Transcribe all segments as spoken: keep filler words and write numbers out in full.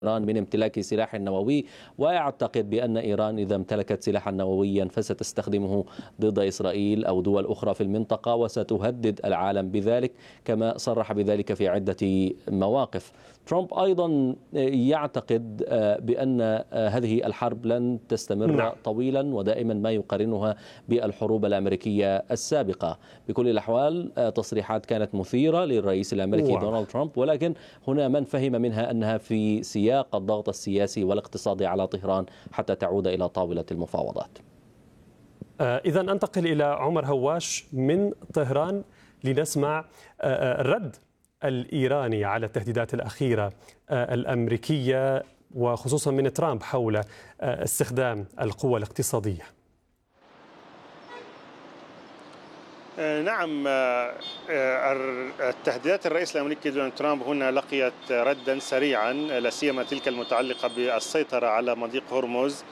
إيران من امتلاك سلاح نووي، ويعتقد بأن إيران إذا امتلكت سلاحا نوويا فستستخدمه ضد إسرائيل أو دول أخرى في المنطقة وستهدد العالم بذلك، كما صرح بذلك في عدة مواقف. ترامب أيضا يعتقد بأن هذه الحرب لن تستمر نعم. طويلا، ودائما ما يقارنها بالحروب الأمريكية السابقة. بكل الأحوال تصريحات كانت مثيرة للرئيس الأمريكي واضح. دونالد ترامب، ولكن هنا من فهم منها أنها في سياق الضغط السياسي والاقتصادي على طهران حتى تعود إلى طاولة المفاوضات. إذا أنتقل إلى عمر هواش من طهران لنسمع الرد الإيراني على التهديدات الأخيرة الأمريكية وخصوصا من ترامب حول استخدام القوة الاقتصادية. نعم، التهديدات الرئيس الأمريكي دونالد ترامب هنا لقيت ردا سريعا، لا سيما تلك المتعلقة بالسيطرة على مضيق هرمز.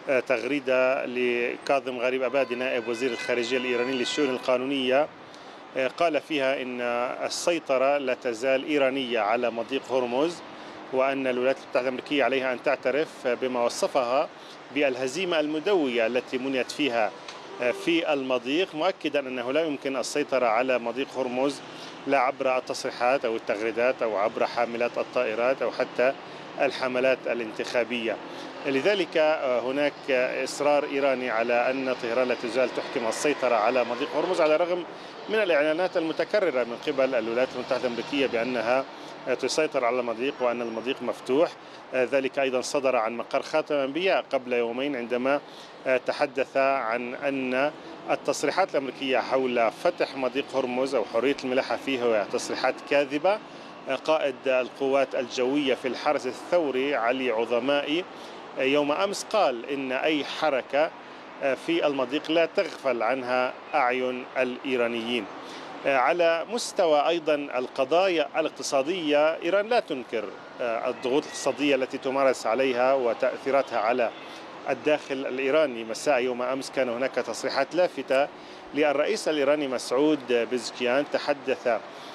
تغريدة لكاظم غريب أبادي نائب وزير الخارجية الإيراني للشؤون القانونية قال فيها إن السيطرة لا تزال إيرانية على مضيق هرمز، وأن الولايات المتحدة الأمريكية عليها أن تعترف بما وصفها بالهزيمة المدوية التي منيت فيها في المضيق، مؤكدا أنه لا يمكن السيطرة على مضيق هرمز لا عبر التصريحات أو التغريدات أو عبر حاملات الطائرات أو حتى الحملات الانتخابية. لذلك هناك إصرار إيراني على أن طهران لا تزال تحكم السيطرة على مضيق هرمز، على الرغم من الإعلانات المتكررة من قبل الولايات المتحدة الأمريكية بأنها تسيطر على المضيق وأن المضيق مفتوح. ذلك أيضا صدر عن مقر خاتم الأنبياء قبل يومين، عندما تحدث عن أن التصريحات الأمريكية حول فتح مضيق هرمز أو حرية الملاحة فيه هي تصريحات كاذبة. قائد القوات الجوية في الحرس الثوري علي عظمائي يوم أمس قال إن أي حركة في المضيق لا تغفل عنها أعين الإيرانيين. على مستوى أيضا القضايا الاقتصادية، إيران لا تنكر الضغوط الاقتصادية التي تمارس عليها وتأثيراتها على الداخل الإيراني. مساء يوم أمس كان هناك تصريحات لافتة للرئيس الإيراني مسعود بزكيان تحدث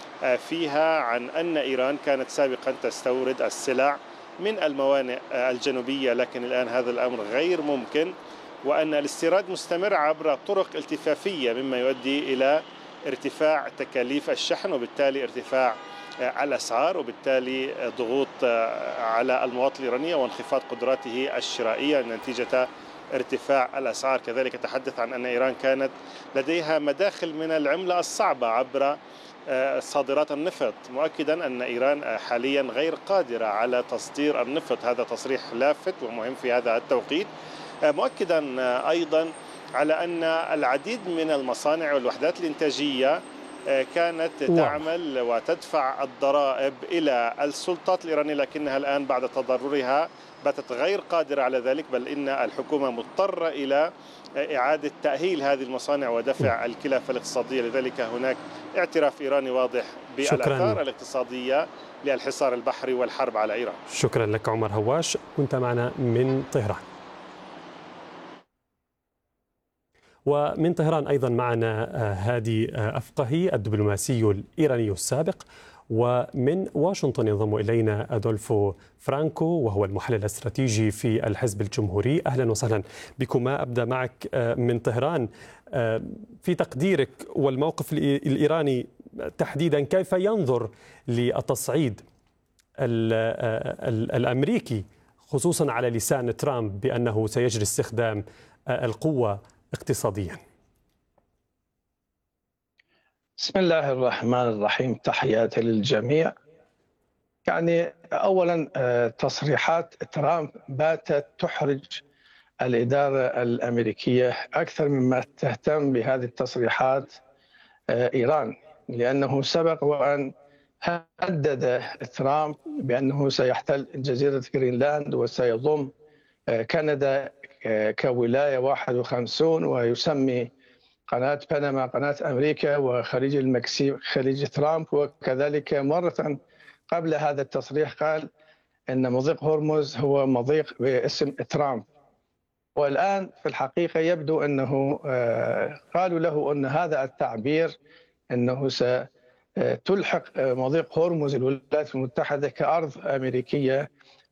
فيها عن أن إيران كانت سابقا تستورد السلع من الموانئ الجنوبية، لكن الآن هذا الأمر غير ممكن، وأن الاستيراد مستمر عبر طرق التفافية مما يؤدي إلى ارتفاع تكاليف الشحن وبالتالي ارتفاع الأسعار وبالتالي ضغوط على المواطن الإيرانية وانخفاض قدراته الشرائية نتيجة ارتفاع الأسعار. كذلك تحدث عن أن إيران كانت لديها مداخل من العملة الصعبة عبر صادرات النفط، مؤكدا أن إيران حاليا غير قادرة على تصدير النفط. هذا تصريح لافت ومهم في هذا التوقيت، مؤكدا أيضا على أن العديد من المصانع والوحدات الإنتاجية كانت تعمل وتدفع الضرائب إلى السلطات الإيرانية، لكنها الآن بعد تضررها باتت غير قادرة على ذلك، بل إن الحكومة مضطرة إلى إعادة تأهيل هذه المصانع ودفع الكلفة الاقتصادية. لذلك هناك اعتراف إيراني واضح بالآثار الاقتصادية للحصار البحري والحرب على إيران. شكرا لك عمر هواش، كنت معنا من طهران. ومن طهران أيضا معنا هادي أفقهي الدبلوماسي الإيراني السابق، ومن واشنطن ينضم إلينا أدولفو فرانكو وهو المحلل الاستراتيجي في الحزب الجمهوري. أهلا وسهلا بكما. أبدأ معك من طهران، في تقديرك والموقف الإيراني تحديدا، كيف ينظر للتصعيد الأمريكي خصوصا على لسان ترامب بأنه سيجري استخدام القوة اقتصاديا؟ بسم الله الرحمن الرحيم، تحياتي للجميع. يعني أولا تصريحات ترامب باتت تحرج الإدارة الأمريكية أكثر مما تهتم بهذه التصريحات إيران، لأنه سبق وأن هدد ترامب بأنه سيحتل جزيرة غرينلاند وسيضم كندا كولاية واحد وخمسين، ويسمي قناة بنما قناة أمريكا وخليج المكسيك خليج ترامب. وكذلك مرة قبل هذا التصريح قال أن مضيق هرمز هو مضيق باسم ترامب، والآن في الحقيقة يبدو أنه قالوا له أن هذا التعبير أنه ستلحق مضيق هرمز الولايات المتحدة كأرض أمريكية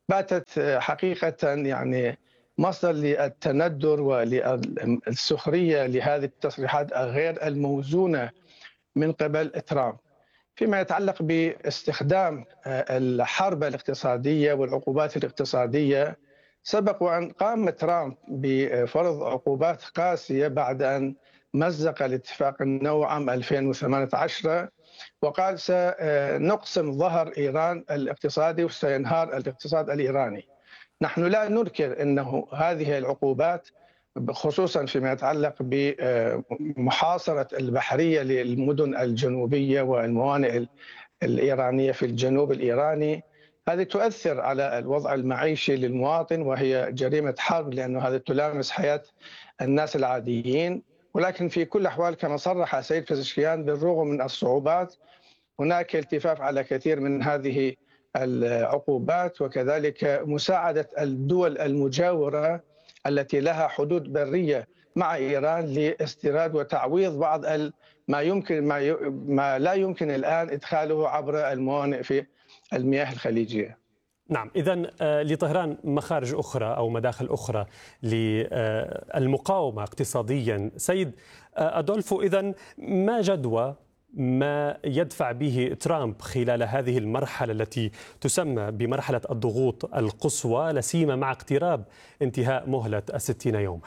باتت حقيقة يعني مصدر للتندر وللسخرية لهذه التصريحات غير الموزونة من قبل ترامب فيما يتعلق باستخدام الحرب الاقتصادية والعقوبات الاقتصادية. سبق وأن قام ترامب بفرض عقوبات قاسية بعد أن مزق الاتفاق النووي عام ألفين وثمانية عشر، وقال سنقسم ظهر إيران الاقتصادي وسينهار الاقتصاد الإيراني. نحن لا ننكر أنه هذه العقوبات خصوصا فيما يتعلق بمحاصرة البحرية للمدن الجنوبية والموانئ الإيرانية في الجنوب الإيراني، هذه تؤثر على الوضع المعيشي للمواطن وهي جريمة حرب، لأنه هذا تلامس حياة الناس العاديين. ولكن في كل الأحوال كما صرح سيد بزشكيان بالرغم من الصعوبات هناك التفاف على كثير من هذه العقوبات، وكذلك مساعدة الدول المجاورة التي لها حدود برية مع إيران لاستيراد وتعويض بعض ما يمكن ما, ي... ما لا يمكن الآن إدخاله عبر الموانئ في المياه الخليجية. نعم، إذن لطهران مخارج أخرى أو مداخل أخرى للمقاومة اقتصاديا. سيد أدولفو، إذن ما جدوى ما يدفع به ترامب خلال هذه المرحلة التي تسمى بمرحلة الضغوط القصوى، لا سيما مع اقتراب انتهاء مهلة الستين يوما؟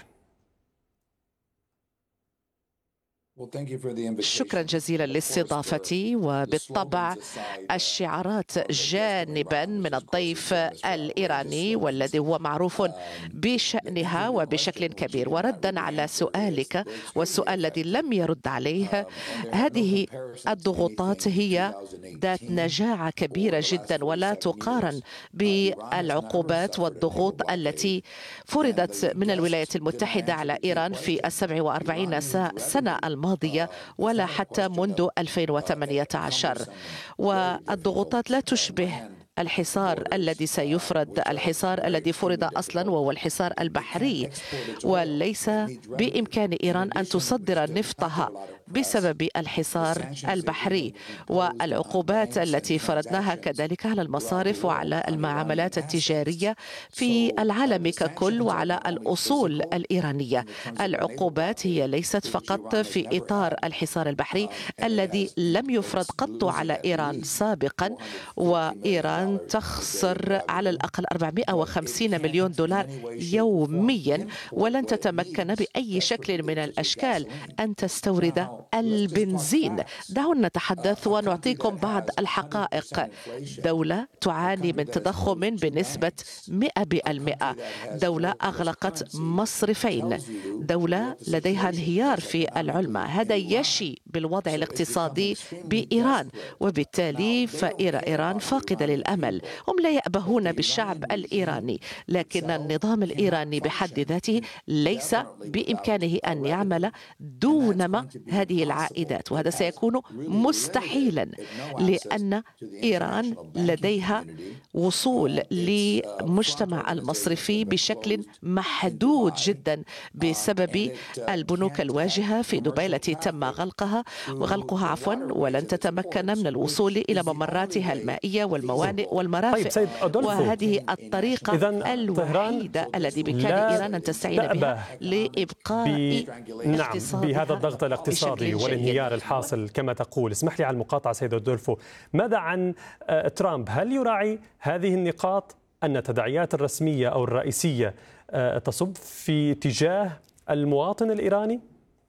شكرا جزيلا لاستضافتي. وبالطبع الشعارات جانبا من الضيف الإيراني والذي هو معروف بشأنها وبشكل كبير. وردا على سؤالك والسؤال الذي لم يرد عليه، هذه الضغوطات هي ذات نجاعة كبيرة جدا ولا تقارن بالعقوبات والضغوط التي فرضت من الولايات المتحدة على إيران في السبع وأربعين سنة الماضية ولا حتى منذ ألفين وثمانية عشر. والضغوطات لا تشبه الحصار الذي سيفرض، الحصار الذي فرض أصلا وهو الحصار البحري، وليس بإمكان إيران أن تصدر نفطها بسبب الحصار البحري. والعقوبات التي فرضناها كذلك على المصارف وعلى المعاملات التجارية في العالم ككل وعلى الأصول الإيرانية. العقوبات هي ليست فقط في إطار الحصار البحري الذي لم يفرض قط على إيران سابقا، وإيران تخسر على الأقل أربعمائة وخمسين مليون دولار يوميا، ولن تتمكن بأي شكل من الأشكال أن تستورد البنزين. دعونا نتحدث ونعطيكم بعض الحقائق. دولة تعاني من تضخم بنسبة مئة بالمئة، دولة أغلقت مصرفين، دولة لديها انهيار في العملة. هذا يشي بالوضع الاقتصادي بإيران، وبالتالي فإيران فاقدة للأمل. هم لا يأبهون بالشعب الإيراني، لكن النظام الإيراني بحد ذاته ليس بإمكانه أن يعمل دونما هذه العائدات، وهذا سيكون مستحيلا لأن إيران لديها وصول لمجتمع المصرفي بشكل محدود جدا بسبب البنوك الواجهة في دبي التي تم غلقها وغلقها عفوا ولن تتمكن من الوصول إلى ممراتها المائية والموانئ والمرافق. طيب وهذه الطريقة الوحيدة التي بإمكان إيران أن تستعين بها لإبقاء نعم بهذا الضغط الاقتصادي والانهيار الحاصل كما تقول. اسمح لي على المقاطعة سيد أدولفو، ماذا عن ترامب؟ هل يراعي هذه النقاط أن التداعيات الرسمية أو الرئيسية تصب في تجاه المواطن الإيراني؟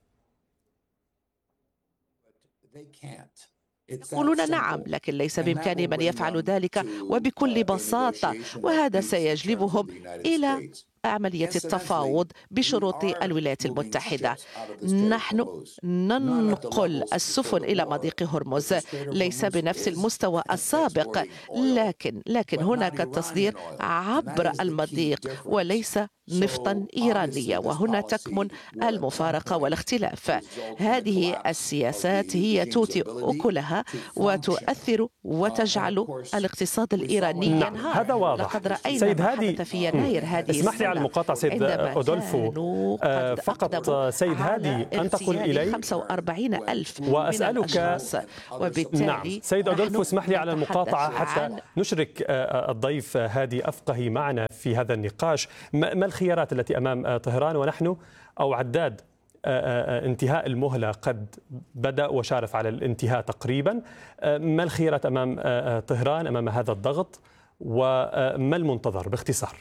يقولون نعم، لكن ليس بإمكان من يفعل ذلك وبكل بساطة، وهذا سيجلبهم إلى عملية التفاوض بشروط الولايات المتحدة. نحن ننقل السفن إلى مضيق هرمز ليس بنفس المستوى السابق، لكن لكن هناك تصدير عبر المضيق وليس نفطا إيرانية، وهنا تكمن المفارقة والاختلاف. هذه السياسات هي تؤتي أكلها وتؤثر وتجعل الاقتصاد الإيراني ينهار. هذا واضح. لقد رأينا ما حدث في يناير هذه السنة على المقاطعة سيد أودولفو. فقط سيد هادي أنتقل إلي خمسة وأربعين ألف وأسألك. وبالتالي نعم سيد أودولفو اسمح لي على المقاطعة حتى نشرك الضيف هادي أفقهي معنا في هذا النقاش. ما الخيارات التي أمام طهران ونحن أو عداد انتهاء المهلة قد بدأ وشارف على الانتهاء تقريبا؟ ما الخيارات أمام طهران أمام هذا الضغط وما المنتظر باختصار؟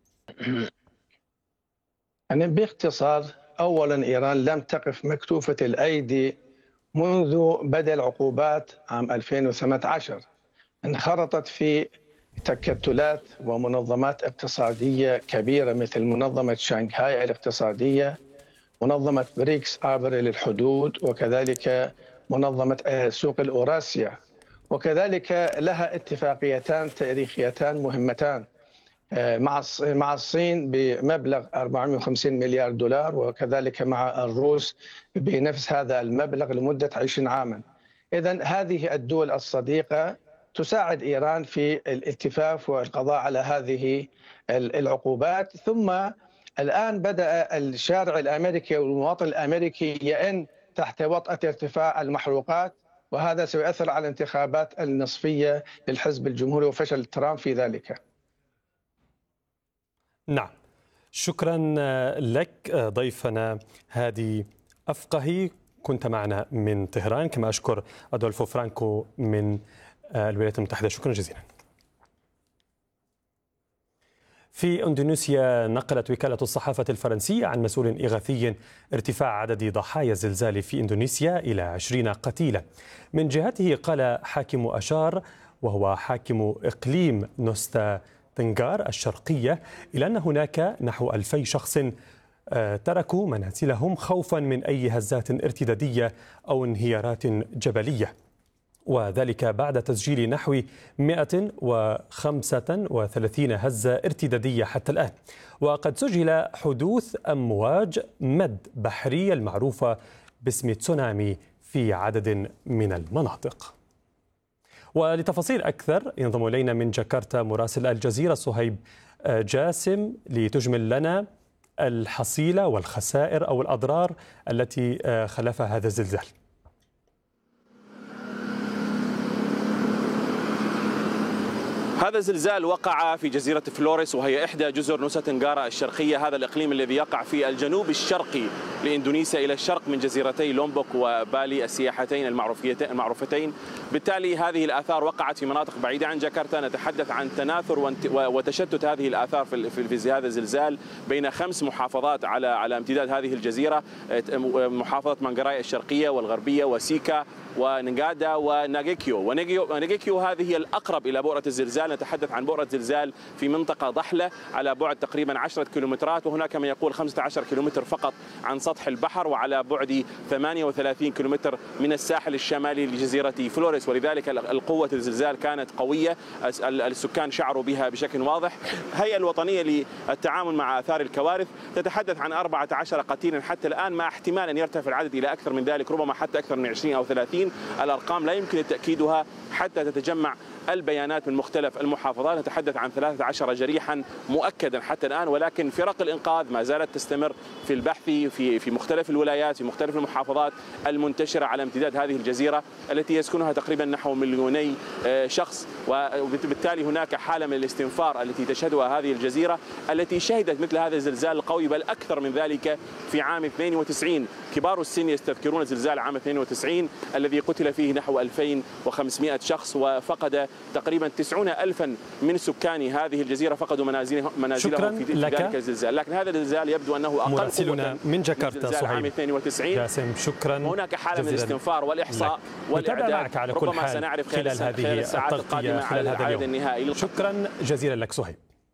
يعني باختصار أولا إيران لم تقف مكتوفة الأيدي منذ بدء العقوبات عام ألفين وثمانية عشر. انخرطت في تكتلات ومنظمات اقتصادية كبيرة مثل منظمة شنغهاي الاقتصادية، منظمة بريكس عابرة للحدود، وكذلك منظمة سوق الأوراسيا، وكذلك لها اتفاقيتان تاريخيتان مهمتان مع مع الصين بمبلغ أربعمئة وخمسين مليار دولار، وكذلك مع الروس بنفس هذا المبلغ لمدة عشرين عاما. إذن هذه الدول الصديقة تساعد إيران في الالتفاف والقضاء على هذه العقوبات. ثم الآن بدأ الشارع الأمريكي والمواطن الأمريكي يئن تحت وطأة ارتفاع المحروقات، وهذا سيؤثر على الانتخابات النصفية للحزب الجمهوري وفشل ترامب في ذلك. نعم شكرا لك ضيفنا هادي أفقهي، كنت معنا من طهران، كما أشكر أدولفو فرانكو من الولايات المتحدة. شكرا جزيلا. في إندونيسيا نقلت وكالة الصحافة الفرنسية عن مسؤول إغاثي ارتفاع عدد ضحايا الزلزال في إندونيسيا إلى عشرين قتيلا. من جهته قال حاكم أشار وهو حاكم إقليم نوستا تنغار الشرقية إلى أن هناك نحو ألفي شخص تركوا منازلهم خوفا من أي هزات ارتدادية أو انهيارات جبلية، وذلك بعد تسجيل نحو مئة وخمسة وثلاثين هزة ارتدادية حتى الآن. وقد سجل حدوث أمواج مد بحرية المعروفة باسم تسونامي في عدد من المناطق. ولتفاصيل أكثر ينضم إلينا من جاكرتا مراسل الجزيرة صهيب جاسم لتجمل لنا الحصيلة والخسائر أو الأضرار التي خلفها هذا الزلزال. هذا الزلزال وقع في جزيرة فلوريس، وهي إحدى جزر نوسا تنغارا الشرقية. هذا الإقليم الذي يقع في الجنوب الشرقي لإندونيسيا إلى الشرق من جزيرتي لومبوك وبالي السياحتين المعروفتين. بالتالي هذه الآثار وقعت في مناطق بعيدة عن جاكرتا. نتحدث عن تناثر وتشتت هذه الآثار في هذا الزلزال بين خمس محافظات على على امتداد هذه الجزيرة: محافظة مانغراي الشرقية والغربية وسيكا ونغادا وناغيكيو. وناغيكيو هذه هي الأقرب إلى بؤرة الزلزال. نتحدث عن بؤرة زلزال في منطقة ضحلة على بعد تقريبا عشرة كيلومترات، وهناك من يقول خمسة عشر كيلومتر فقط عن سطح البحر، وعلى بعد ثمانية وثلاثين كيلومتر من الساحل الشمالي لجزيرة فلوريس. ولذلك القوة الزلزال كانت قوية، السكان شعروا بها بشكل واضح. الهيئة الوطنية للتعامل مع آثار الكوارث تتحدث عن أربعة عشر قتيلا حتى الآن، مع احتمال أن يرتفع العدد إلى أكثر من ذلك، ربما حتى أكثر من عشرين أو ثلاثين. الأرقام لا يمكن تأكيدها حتى تتجمع البيانات من مختلف المحافظات. نتحدث عن ثلاثة عشر جريحا مؤكدا حتى الآن، ولكن فرق الإنقاذ ما زالت تستمر في البحث في في مختلف الولايات في مختلف المحافظات المنتشرة على امتداد هذه الجزيرة التي يسكنها تقريبا نحو مليوني شخص. وبالتالي هناك حالة من الاستنفار التي تشهدها هذه الجزيرة التي شهدت مثل هذا الزلزال القوي، بل أكثر من ذلك في عام اثنين وتسعين. كبار السن يستذكرون زلزال عام اثنين وتسعين الذي قتل فيه نحو ألفين وخمسمئة شخص، وفقد تقريبا تسعين ألفا من سكان هذه الجزيرة فقدوا منازلهم منازلهم في ذلك الزلزال. لكن هذا الزلزال يبدو أنه أقل مراسلنا من جاكرتا صهيب عام اثنين وتسعين. جاسم شكرا. هناك حالة من الاستنفار والإحصاء والإعداد. معك على كل ربما حال سنعرف خلال هذه الساعات القادمة خلال على العدد النهائي. شكرا جزيلا لك صهيب.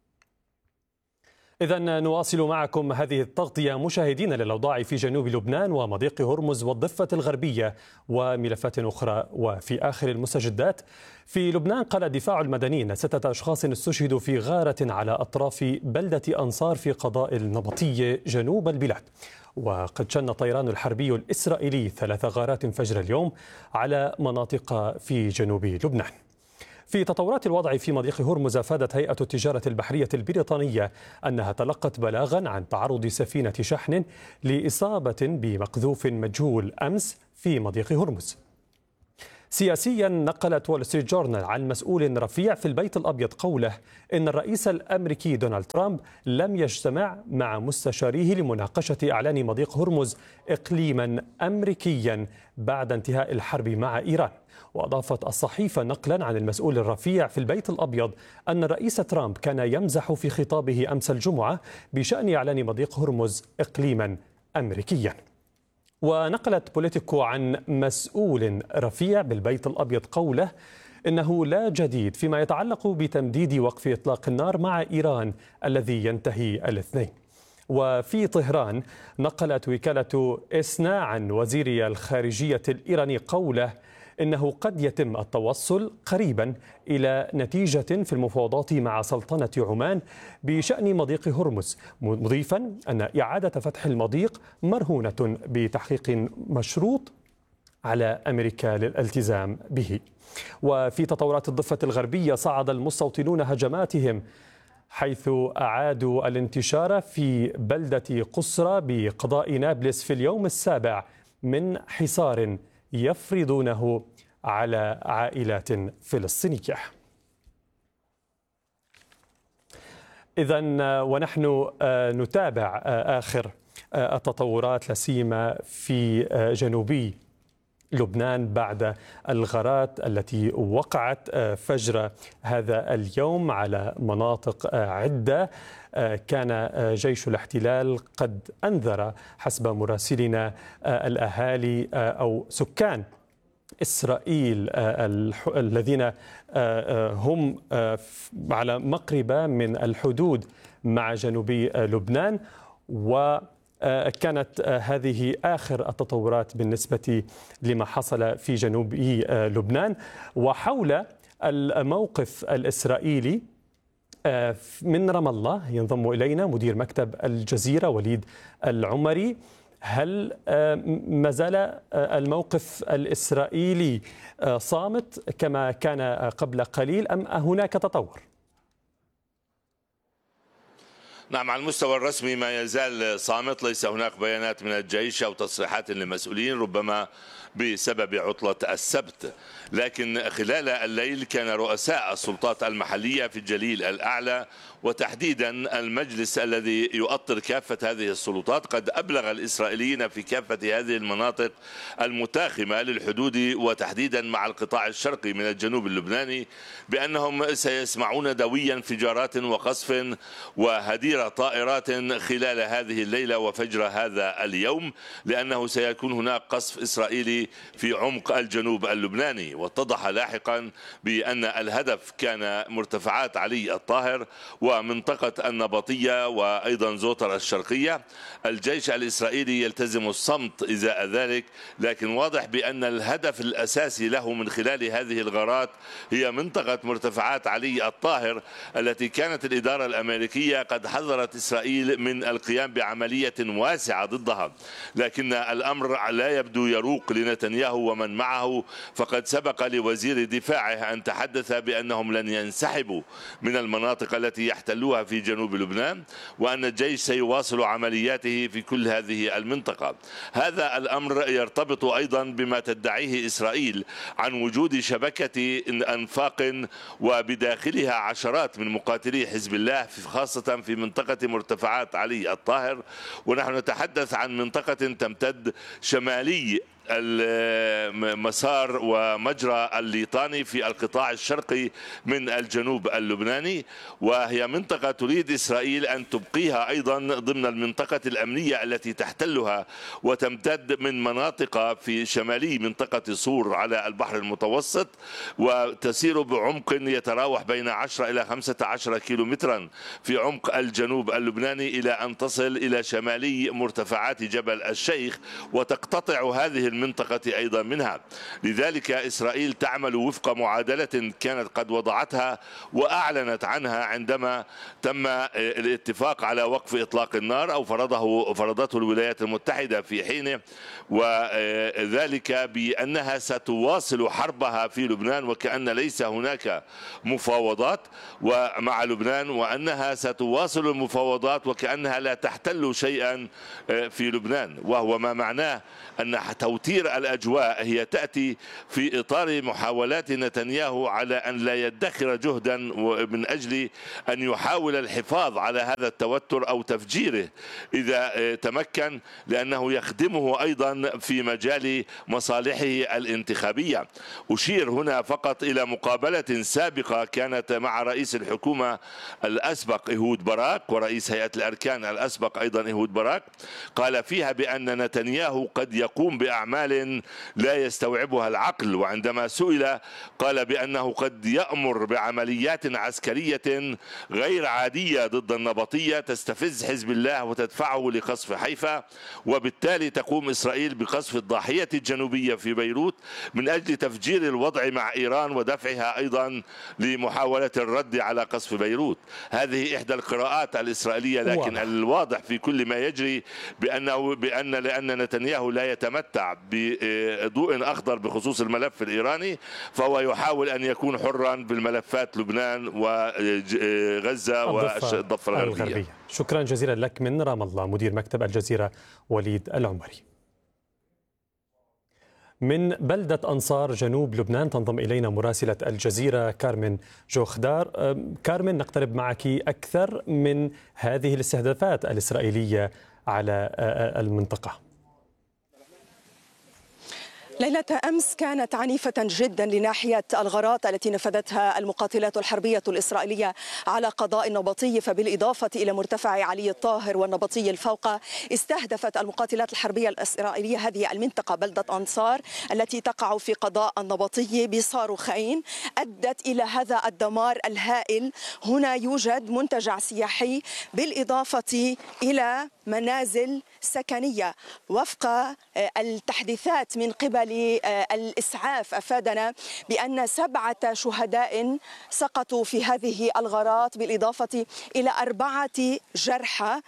إذن نواصل معكم هذه التغطية مشاهدين للأوضاع في جنوب لبنان ومضيق هرمز والضفة الغربية وملفات أخرى. وفي آخر المستجدات في لبنان، قال الدفاع المدني أن ستة أشخاص استشهدوا في غارة على أطراف بلدة أنصار في قضاء النبطية جنوب البلاد. وقد شن الطيران الحربي الإسرائيلي ثلاث غارات فجر اليوم على مناطق في جنوب لبنان. في تطورات الوضع في مضيق هرمز، أفادت هيئة التجارة البحرية البريطانية أنها تلقت بلاغا عن تعرض سفينة شحن لإصابة بمقذوف مجهول أمس في مضيق هرمز. سياسيا، نقلت وول ستريت جورنال عن مسؤول رفيع في البيت الأبيض قوله إن الرئيس الأمريكي دونالد ترامب لم يجتمع مع مستشاريه لمناقشة إعلان مضيق هرمز إقليما أمريكيا بعد انتهاء الحرب مع إيران. وأضافت الصحيفة نقلا عن المسؤول الرفيع في البيت الأبيض أن الرئيس ترامب كان يمزح في خطابه أمس الجمعة بشأن إعلان مضيق هرمز إقليما أمريكيا. ونقلت بوليتيكو عن مسؤول رفيع بالبيت الأبيض قوله إنه لا جديد فيما يتعلق بتمديد وقف إطلاق النار مع إيران الذي ينتهي الاثنين. وفي طهران، نقلت وكالة إسنا عن وزير الخارجية الإيراني قوله إنه قد يتم التوصل قريبا إلى نتيجة في المفاوضات مع سلطنة عمان بشأن مضيق هرمز، مضيفا أن إعادة فتح المضيق مرهونة بتحقيق مشروط على أمريكا للالتزام به. وفي تطورات الضفة الغربية، صعد المستوطنون هجماتهم حيث أعادوا الانتشار في بلدة قصرى بقضاء نابلس في اليوم السابع من حصار يفرضونه على عائلات فلسطينية. إذن ونحن نتابع آخر التطورات، لا سيما في جنوبي لبنان بعد الغارات التي وقعت فجر هذا اليوم على مناطق عدة. كان جيش الاحتلال قد أنذر حسب مراسلنا الأهالي أو سكان إسرائيل الذين هم على مقربة من الحدود مع جنوبي لبنان، وكانت هذه آخر التطورات بالنسبة لما حصل في جنوب لبنان. وحول الموقف الإسرائيلي من رام الله ينضم إلينا مدير مكتب الجزيرة وليد العمري. هل ما زال الموقف الإسرائيلي صامت كما كان قبل قليل أم هناك تطور؟ نعم، على المستوى الرسمي ما يزال صامت، ليس هناك بيانات من الجيش أو تصريحات للمسؤولين، ربما بسبب عطلة السبت. لكن خلال الليل كان رؤساء السلطات المحلية في الجليل الأعلى وتحديدا المجلس الذي يؤطر كافة هذه السلطات قد أبلغ الإسرائيليين في كافة هذه المناطق المتاخمة للحدود وتحديدا مع القطاع الشرقي من الجنوب اللبناني بأنهم سيسمعون دويا انفجارات وقصف وهدير طائرات خلال هذه الليلة وفجر هذا اليوم، لأنه سيكون هناك قصف إسرائيلي في عمق الجنوب اللبناني. واتضح لاحقا بأن الهدف كان مرتفعات علي الطاهر ومنطقة النبطية وأيضا زوتر الشرقية. الجيش الإسرائيلي يلتزم الصمت إزاء ذلك، لكن واضح بأن الهدف الأساسي له من خلال هذه الغارات هي منطقة مرتفعات علي الطاهر التي كانت الإدارة الأمريكية قد حذرت إسرائيل من القيام بعملية واسعة ضدها، لكن الأمر لا يبدو يروق لنتنياهو ومن معه، فقد سبق لوزير دفاعه أن تحدث بأنهم لن ينسحبوا من المناطق التي يحتلوها في جنوب لبنان، وأن الجيش سيواصل عملياته في كل هذه المنطقة. هذا الأمر يرتبط أيضا بما تدعيه إسرائيل عن وجود شبكة أنفاق وبداخلها عشرات من مقاتلي حزب الله خاصة في منطقة مرتفعات علي الطاهر، ونحن نتحدث عن منطقة تمتد شمالي المسار ومجرى الليطاني في القطاع الشرقي من الجنوب اللبناني، وهي منطقة تريد إسرائيل أن تبقيها أيضا ضمن المنطقة الأمنية التي تحتلها وتمتد من مناطق في شمالي منطقة صور على البحر المتوسط وتسير بعمق يتراوح بين عشرة إلى خمسة عشر كيلومترا في عمق الجنوب اللبناني إلى أن تصل إلى شمالي مرتفعات جبل الشيخ وتقتطع هذه المنطقة أيضا منها. لذلك إسرائيل تعمل وفق معادلة كانت قد وضعتها وأعلنت عنها عندما تم الاتفاق على وقف إطلاق النار أو فرضه فرضته الولايات المتحدة في حينه، وذلك بأنها ستواصل حربها في لبنان وكأن ليس هناك مفاوضات ومع لبنان، وأنها ستواصل المفاوضات وكأنها لا تحتل شيئا في لبنان، وهو ما معناه أن توتير الأجواء هي تأتي في إطار محاولات نتنياهو على أن لا يدخر جهدا من أجل أن يحاول الحفاظ على هذا التوتر أو تفجيره إذا تمكن، لأنه يخدمه أيضا في مجال مصالحه الانتخابية. أشير هنا فقط إلى مقابلة سابقة كانت مع رئيس الحكومة الأسبق إيهود باراك ورئيس هيئة الأركان الأسبق أيضا إيهود باراك، قال فيها بأن نتنياهو قد يقوم بأعمال لا يستوعبها العقل، وعندما سئل قال بأنه قد يأمر بعمليات عسكرية غير عادية ضد النبطية تستفز حزب الله وتدفعه لقصف حيفا، وبالتالي تقوم إسرائيل بقصف الضاحية الجنوبية في بيروت من أجل تفجير الوضع مع إيران ودفعها أيضا لمحاولة الرد على قصف بيروت. هذه إحدى القراءات الإسرائيلية، لكن الواضح في كل ما يجري بأنه بأن لأن نتنياهو لا يتمتع بضوء أخضر بخصوص الملف الإيراني، فهو يحاول أن يكون حرا بالملفات لبنان وغزة والضفة الغربية. شكرا جزيلا لك من رام الله مدير مكتب الجزيرة وليد العمري. من بلدة أنصار جنوب لبنان تنضم إلينا مراسلة الجزيرة كارمن جوخدار. كارمن، نقترب معك أكثر من هذه الاستهدافات الإسرائيلية على المنطقة. ليلة أمس كانت عنيفة جدا لناحية الغارات التي نفذتها المقاتلات الحربية الإسرائيلية على قضاء النبطي، فبالإضافة إلى مرتفع علي الطاهر والنبطي الفوق استهدفت المقاتلات الحربية الإسرائيلية هذه المنطقة بلدة أنصار التي تقع في قضاء النبطي بصاروخين أدت إلى هذا الدمار الهائل. هنا يوجد منتجع سياحي بالإضافة إلى منازل سكنية. وفق التحديثات من قبل الإسعاف أفادنا بأن سبعة شهداء سقطوا في هذه الغارات بالإضافة إلى أربعة جرحى،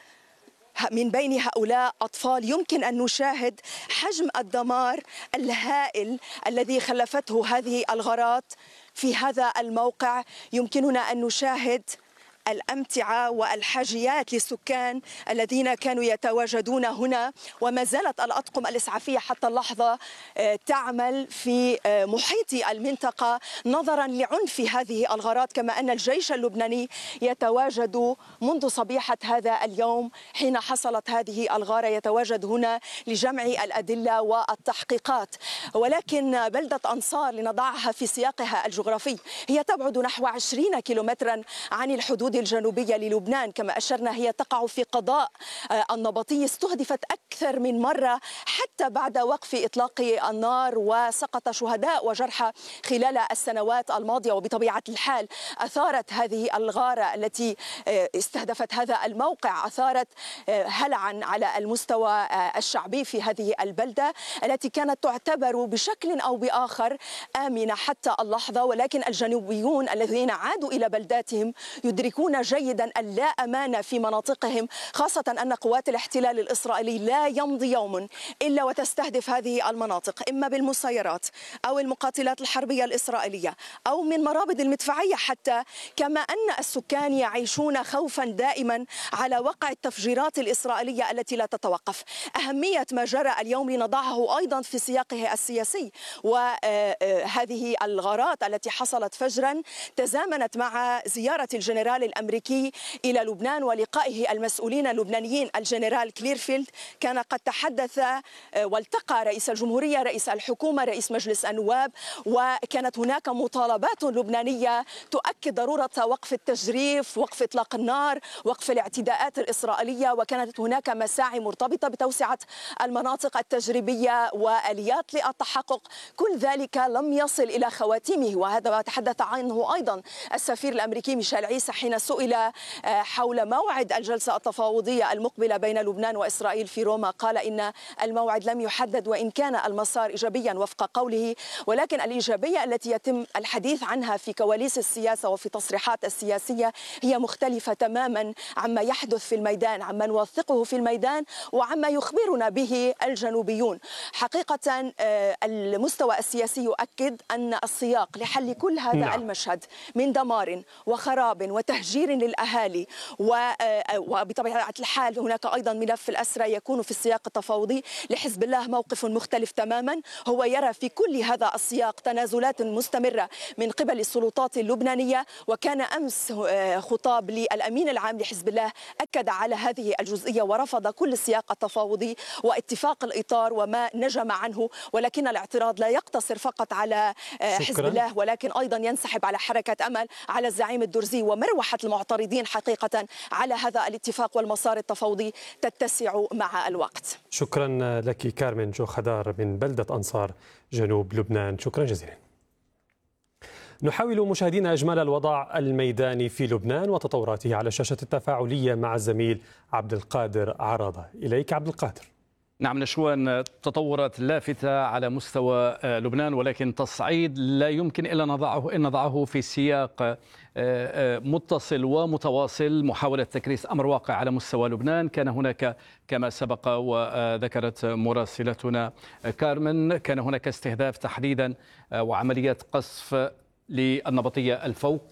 من بين هؤلاء أطفال. يمكن أن نشاهد حجم الدمار الهائل الذي خلفته هذه الغارات في هذا الموقع. يمكننا أن نشاهد الأمتعة والحاجيات للسكان الذين كانوا يتواجدون هنا، وما زالت الأطقم الإسعافية حتى اللحظة تعمل في محيط المنطقة نظرا لعنف هذه الغارات، كما أن الجيش اللبناني يتواجد منذ صبيحة هذا اليوم حين حصلت هذه الغارة، يتواجد هنا لجمع الأدلة والتحقيقات. ولكن بلدة أنصار لنضعها في سياقها الجغرافي هي تبعد نحو عشرين كيلومترا عن الحدود الجنوبية للبنان. كما أشرنا هي تقع في قضاء النبطي، استهدفت أكثر من مرة حتى بعد وقف إطلاق النار، وسقط شهداء وجرحى خلال السنوات الماضية. وبطبيعة الحال أثارت هذه الغارة التي استهدفت هذا الموقع أثارت هلعا على المستوى الشعبي في هذه البلدة التي كانت تعتبر بشكل أو بآخر آمنة حتى اللحظة. ولكن الجنوبيون الذين عادوا إلى بلداتهم يدركون جيدا اللا أمان في مناطقهم، خاصة أن قوات الاحتلال الإسرائيلي لا يمضي يوم إلا وتستهدف هذه المناطق إما بالمسيرات أو المقاتلات الحربية الإسرائيلية أو من مرابط المدفعية حتى، كما أن السكان يعيشون خوفا دائما على وقع التفجيرات الإسرائيلية التي لا تتوقف. أهمية ما جرى اليوم لنضعه أيضا في سياقه السياسي، وهذه الغارات التي حصلت فجرا تزامنت مع زيارة الجنرال الأمريكي إلى لبنان ولقائه المسؤولين اللبنانيين. الجنرال كليرفيلد كان قد تحدث والتقى رئيس الجمهورية، رئيس الحكومة، رئيس مجلس النواب، وكانت هناك مطالبات لبنانية تؤكد ضرورة وقف التجريف، وقف إطلاق النار، وقف الاعتداءات الإسرائيلية، وكانت هناك مساعي مرتبطة بتوسعة المناطق التجريبية وآليات للتحقق. كل ذلك لم يصل إلى خواتيمه، وهذا ما تحدث عنه أيضا السفير الأمريكي ميشيل عيسى حين حين سئل حول موعد الجلسة التفاوضية المقبلة بين لبنان وإسرائيل في روما قال إن الموعد لم يحدد وإن كان المسار إيجابيا وفق قوله، ولكن الإيجابية التي يتم الحديث عنها في كواليس السياسة وفي تصريحات السياسية هي مختلفة تماما عما يحدث في الميدان، عما نوثقه في الميدان وعما يخبرنا به الجنوبيون. حقيقة المستوى السياسي يؤكد أن السياق لحل كل هذا نعم. المشهد من دمار وخراب وتهجير للأهالي وبطبيعة الحال هناك أيضا ملف الأسرى يكون في السياق التفاوضي. لحزب الله موقف مختلف تماما، هو يرى في كل هذا السياق تنازلات مستمرة من قبل السلطات اللبنانية، وكان أمس خطاب للأمين العام لحزب الله أكد على هذه الجزئية ورفض كل السياق التفاوضي واتفاق الإطار وما نجم عنه، ولكن الاعتراض لا يقتصر فقط على حزب الله ولكن أيضا ينسحب على حركة أمل، على الزعيم الدرزي، ومروحة المعترضين حقيقة على هذا الاتفاق والمسار التفاوضي تتسع مع الوقت. شكرا لك كارمن جو خدار من بلدة أنصار جنوب لبنان، شكرا جزيلا. نحاول مشاهدينا إجمال الوضع الميداني في لبنان وتطوراته على شاشة التفاعلية مع الزميل عبد القادر عراضة. إليك عبد القادر. نعم نشوان، تطورات لافتة على مستوى لبنان، ولكن تصعيد لا يمكن إلا نضعه إن نضعه في سياق متصل ومتواصل. محاولة تكريس أمر واقع على مستوى لبنان. كان هناك كما سبق وذكرت مراسلتنا كارمن، كان هناك استهداف تحديدا وعمليات قصف للنبطية الفوق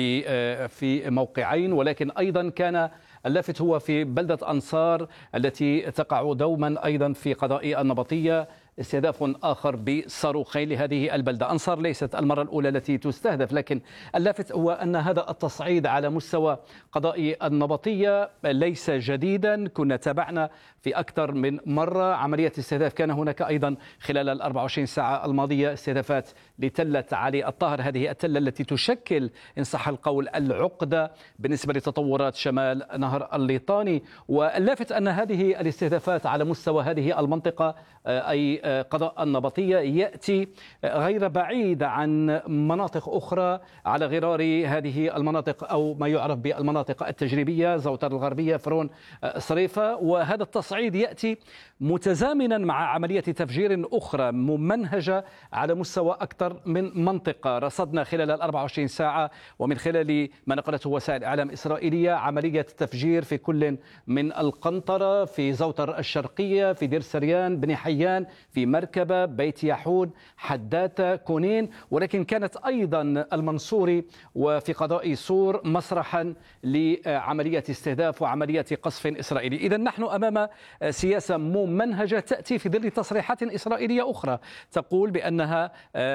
في موقعين، ولكن أيضا كان اللافت هو في بلدة أنصار التي تقع دوما أيضا في قضاء النبطية استهداف آخر بصاروخين لهذه البلدة. أنصار ليست المرة الأولى التي تستهدف، لكن اللافت هو أن هذا التصعيد على مستوى قضاء النبطية ليس جديدا. كنا تابعنا في أكثر من مرة عملية استهداف. كان هناك أيضا خلال الأربع وعشرين ساعة الماضية استهدافات لتلة علي الطاهر، هذه التلة التي تشكل إن صح القول العقدة بالنسبة لتطورات شمال نهر الليطاني. واللافت أن هذه الاستهدافات على مستوى هذه المنطقة أي قضاء النبطية يأتي غير بعيد عن مناطق أخرى على غرار هذه المناطق أو ما يعرف بالمناطق التجريبية، زوتر الغربية، فرون، صريفة. وهذا التصعيد يأتي متزامنا مع عملية تفجير أخرى ممنهجة على مستوى أكثر من منطقة. رصدنا خلال الأربع وعشرين ساعة ومن خلال ما نقلته وسائل إعلام إسرائيلية عملية تفجير في كل من القنطرة، في زوتر الشرقية، في دير سريان، بني حيان، في مركبة، بيت يحود، حداتة، كونين، ولكن كانت أيضا المنصوري وفي قضاء سور مسرحا لعملية استهداف وعملية قصف إسرائيلي. إذا نحن أمام سياسة ممنهجة تأتي في ظل تصريحات إسرائيلية أخرى تقول بأنها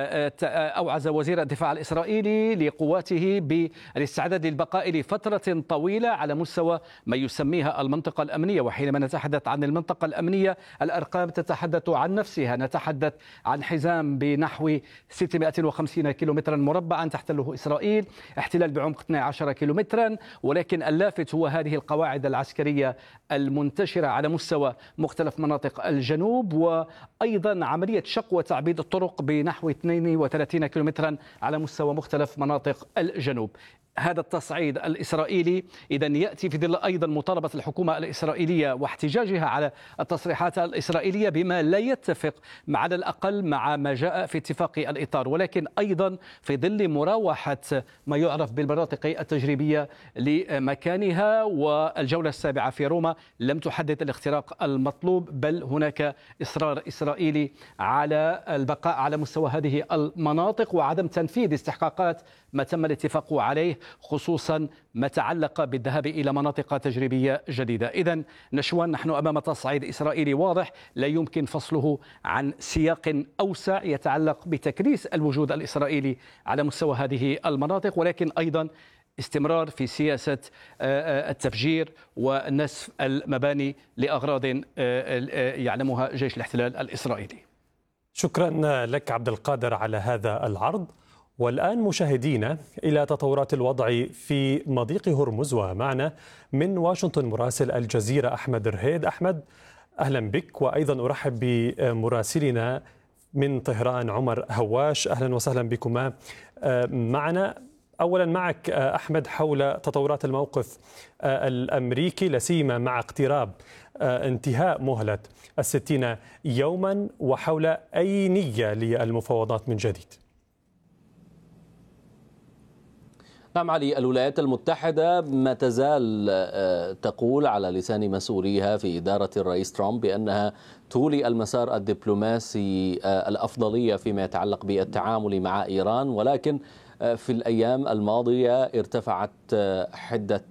أوعز وزير الدفاع الإسرائيلي لقواته بالاستعداد للبقاء لفترة طويلة على مستوى ما يسميها المنطقة الأمنية. وحينما نتحدث عن المنطقة الأمنية الأرقام تتحدث عن نفسها، نتحدث عن حزام بنحو ستمائة وخمسين كيلومترا مربعا تحتله إسرائيل، احتلال بعمق اثني عشر كيلومترا، ولكن اللافت هو هذه القواعد العسكرية المنتشرة على مستوى مختلف مناطق الجنوب، وأيضا عملية شق وتعبيد الطرق بنحو اثنين وثلاثين كيلومترا على مستوى مختلف مناطق الجنوب. هذا التصعيد الإسرائيلي إذا يأتي في ظل أيضا مطالبة الحكومة الإسرائيلية واحتجاجها على التصريحات الإسرائيلية بما لا يتفق على الأقل مع ما جاء في اتفاق الإطار، ولكن أيضا في ظل مراوحة ما يعرف بالمناطق التجريبية لمكانها. والجولة السابعة في روما لم تحدد الاختراق المطلوب، بل هناك إصرار إسرائيلي على البقاء على مستوى هذه المناطق وعدم تنفيذ استحقاقات ما تم الاتفاق عليه، خصوصا ما تعلق بالذهاب إلى مناطق تجريبية جديدة. إذن نشوان نحن أمام تصعيد إسرائيلي واضح لا يمكن فصله عن سياق أوسع يتعلق بتكريس الوجود الإسرائيلي على مستوى هذه المناطق، ولكن أيضا استمرار في سياسة التفجير ونسف المباني لأغراض يعلمها جيش الاحتلال الإسرائيلي. شكرا لك عبد القادر على هذا العرض. والآن مشاهدينا إلى تطورات الوضع في مضيق هرمز، ومعنا من واشنطن مراسل الجزيرة أحمد رهيد. أحمد أهلا بك، وأيضا أرحب بمراسلنا من طهران عمر هواش. أهلا وسهلا بكما معنا. أولا معك أحمد حول تطورات الموقف الأمريكي لاسيما مع اقتراب انتهاء مهلة الستين يوما، وحول أي نية للمفاوضات من جديد. نعم علي، الولايات المتحدة ما تزال تقول على لسان مسؤوليها في إدارة الرئيس ترامب بأنها تولي المسار الدبلوماسي الأفضلية فيما يتعلق بالتعامل مع إيران، ولكن في الأيام الماضية ارتفعت حدة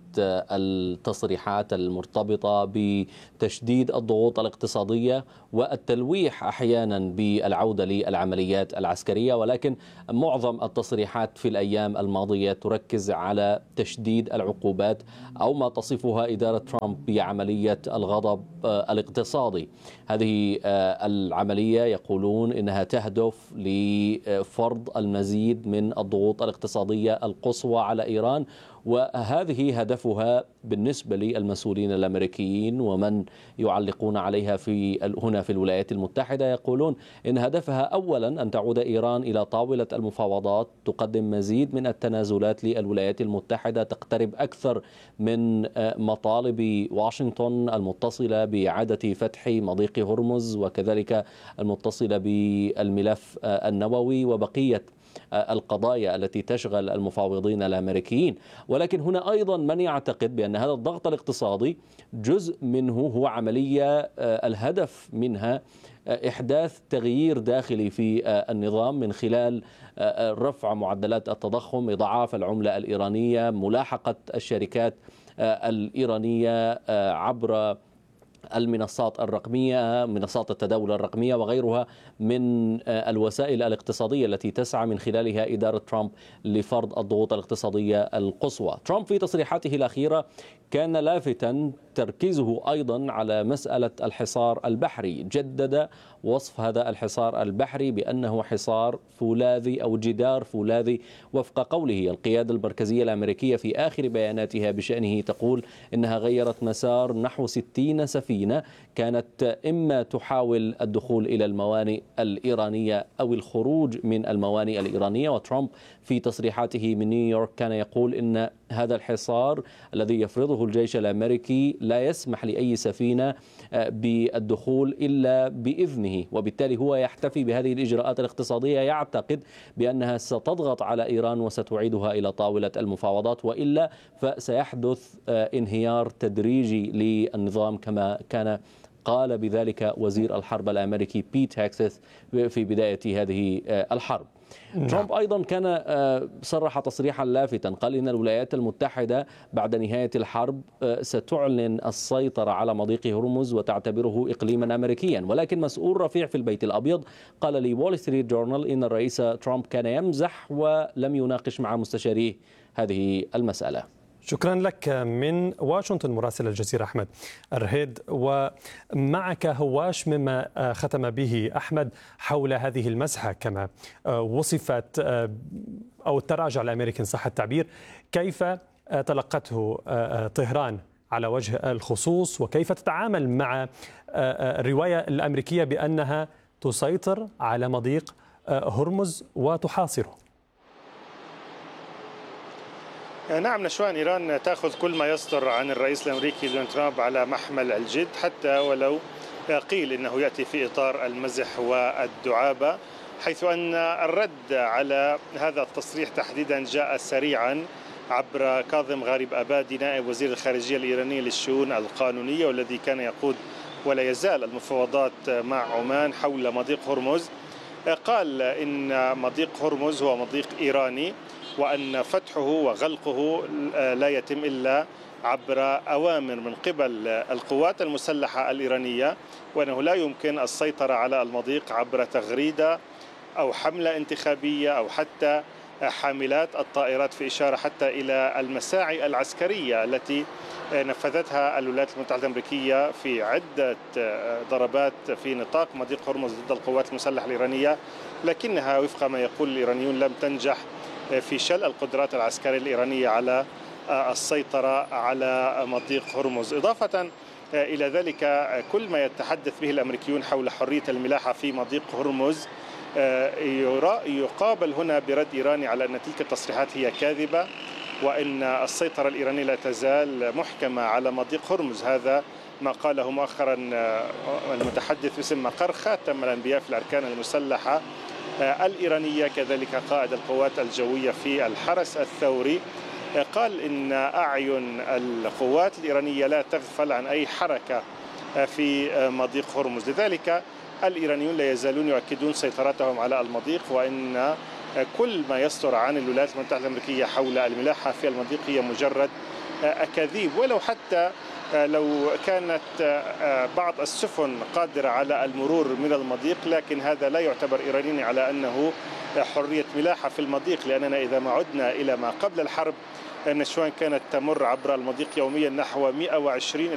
التصريحات المرتبطة بتشديد الضغوط الاقتصادية والتلويح أحيانا بالعودة للعمليات العسكرية، ولكن معظم التصريحات في الأيام الماضية تركز على تشديد العقوبات أو ما تصفها إدارة ترامب بعملية الغضب الاقتصادي. هذه العملية يقولون إنها تهدف لفرض المزيد من الضغوط الاقتصادية القصوى على إيران، وهذه هدفها بالنسبة للمسؤولين الأمريكيين ومن يعلقون عليها في هنا في الولايات المتحدة. يقولون إن هدفها أولا أن تعود إيران إلى طاولة المفاوضات، تقدم مزيد من التنازلات للولايات المتحدة، تقترب أكثر من مطالب واشنطن المتصلة بإعادة فتح مضيق هرمز وكذلك المتصلة بالملف النووي وبقية القضايا التي تشغل المفاوضين الأمريكيين. ولكن هنا أيضا من يعتقد بأن هذا الضغط الاقتصادي جزء منه هو عملية الهدف منها إحداث تغيير داخلي في النظام من خلال رفع معدلات التضخم، إضعاف العملة الإيرانية، ملاحقة الشركات الإيرانية عبر المنصات الرقمية، منصات التداول الرقمية وغيرها من الوسائل الاقتصادية التي تسعى من خلالها إدارة ترامب لفرض الضغوط الاقتصادية القصوى. ترامب في تصريحاته الأخيرة كان لافتاً تركيزه أيضا على مسألة الحصار البحري، جدد وصف هذا الحصار البحري بأنه حصار فولاذي أو جدار فولاذي وفق قوله. القيادة المركزية الأمريكية في آخر بياناتها بشأنه تقول إنها غيرت مسار نحو ستين سفينة كانت إما تحاول الدخول إلى الموانئ الإيرانية أو الخروج من الموانئ الإيرانية. وترامب في تصريحاته من نيويورك كان يقول إن هذا الحصار الذي يفرضه الجيش الأمريكي لا يسمح لأي سفينة بالدخول إلا بإذنه، وبالتالي هو يحتفي بهذه الإجراءات الاقتصادية، يعتقد بأنها ستضغط على إيران وستعيدها إلى طاولة المفاوضات، وإلا فسيحدث انهيار تدريجي للنظام كما كان قال بذلك وزير الحرب الأمريكي بيت هيكسث في بداية هذه الحرب. ترامب أيضا كان صرح تصريحا لافتا، قال إن الولايات المتحدة بعد نهاية الحرب ستعلن السيطرة على مضيق هرمز وتعتبره إقليما أمريكيا. ولكن مسؤول رفيع في البيت الأبيض قال لي وول ستريت جورنال إن الرئيس ترامب كان يمزح ولم يناقش مع مستشاريه هذه المسألة. شكرا لك من واشنطن مراسل الجزيرة أحمد الرهيد. ومعك هواش مما ختم به أحمد حول هذه المزحة كما وصفت أو التراجع الأمريكي إن صح التعبير، كيف تلقته طهران على وجه الخصوص، وكيف تتعامل مع الرواية الأمريكية بأنها تسيطر على مضيق هرمز وتحاصره؟ نعم نشوان، إيران تأخذ كل ما يصدر عن الرئيس الأمريكي دونالد ترامب على محمل الجد، حتى ولو قيل إنه يأتي في إطار المزح والدعابة، حيث أن الرد على هذا التصريح تحديدا جاء سريعا عبر كاظم غارب أبادي نائب وزير الخارجية الإيراني للشؤون القانونية، والذي كان يقود ولا يزال المفاوضات مع عمان حول مضيق هرمز. قال إن مضيق هرمز هو مضيق إيراني، وأن فتحه وغلقه لا يتم إلا عبر أوامر من قبل القوات المسلحة الإيرانية، وأنه لا يمكن السيطرة على المضيق عبر تغريدة أو حملة انتخابية أو حتى حاملات الطائرات، في إشارة حتى إلى المساعي العسكرية التي نفذتها الولايات المتحدة الأمريكية في عدة ضربات في نطاق مضيق هرمز ضد القوات المسلحة الإيرانية، لكنها وفق ما يقول الإيرانيون لم تنجح في شل القدرات العسكرية الإيرانية على السيطرة على مضيق هرمز. إضافة إلى ذلك كل ما يتحدث به الأمريكيون حول حرية الملاحة في مضيق هرمز يقابل هنا برد إيراني على أن تلك التصريحات هي كاذبة، وأن السيطرة الإيرانية لا تزال محكمة على مضيق هرمز. هذا ما قاله مؤخرا المتحدث باسم مقر خاتم الأنبياء في الأركان المسلحة الإيرانية، كذلك قائد القوات الجوية في الحرس الثوري، قال إن أعين القوات الإيرانية لا تغفل عن أي حركة في مضيق هرمز. لذلك الإيرانيون لا يزالون يؤكدون سيطرتهم على المضيق، وإن كل ما يصدر عن الولايات المتحدة الأمريكية حول الملاحة في المضيق هي مجرد أكاذيب. ولو حتى لو كانت بعض السفن قادرة على المرور من المضيق، لكن هذا لا يعتبر إيرانيا على أنه حرية ملاحة في المضيق، لأننا إذا ما عدنا إلى ما قبل الحرب النشوان كانت تمر عبر المضيق يوميا نحو مئة وعشرين